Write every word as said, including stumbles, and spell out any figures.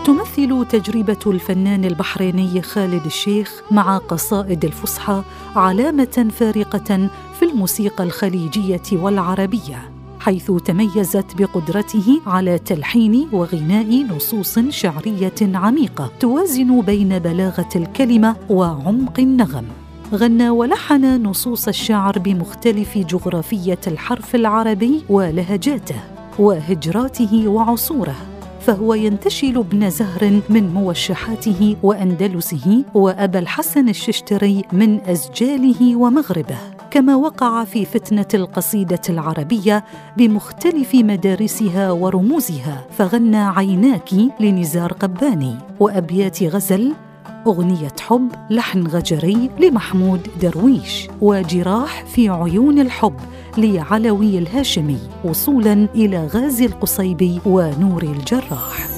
تمثل تجربة الفنان البحريني خالد الشيخ مع قصائد الفصحى علامة فارقة في الموسيقى الخليجية والعربية، حيث تميزت بقدرته على تلحين وغناء نصوص شعرية عميقة توازن بين بلاغة الكلمة وعمق النغم. غنى ولحن نصوص الشعر بمختلف جغرافية الحرف العربي ولهجاته وهجراته وعصوره، فهو ينتشل ابن زهر من موشحاته وأندلسه وأبا الحسن الششتري من أزجاله ومغربه، كما وقع في فتنة القصيدة العربية بمختلف مدارسها ورموزها، فغنى عيناك لنزار قباني، وأبيات غزل، أغنية حب لحن غجري لمحمود درويش، وجراح في عيون الحب لعلوي الهاشمي، وصولاً إلى غازي القصيبي ونور الجراح.